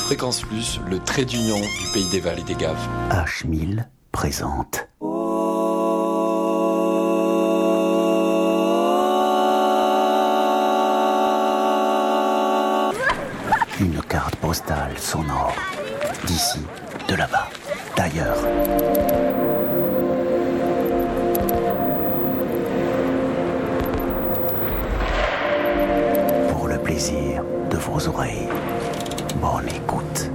Fréquence Plus, le trait d'union du pays des Vals et des Gaves. H1000 présente. Une carte postale sonore. D'ici, de là-bas, d'ailleurs. Pour le plaisir de vos oreilles. Bonne écoute.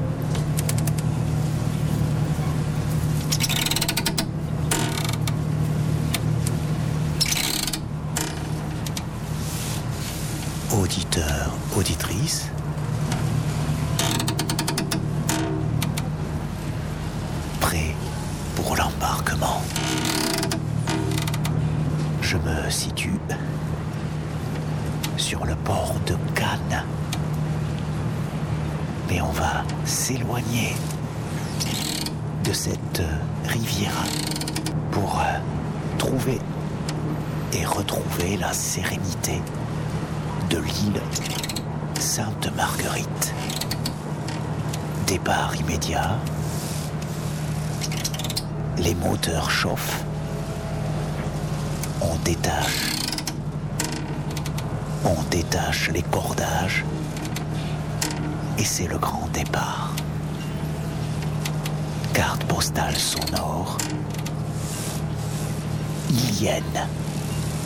Auditeurs, auditrices, prêts pour l'embarquement. Je me situe sur le port de Cannes. Mais on va s'éloigner de cette rivière pour trouver et retrouver la sérénité de l'île Sainte-Marguerite. Départ immédiat. Les moteurs chauffent. On détache les cordages. Et c'est le grand départ. Carte postale sonore. Ilienne.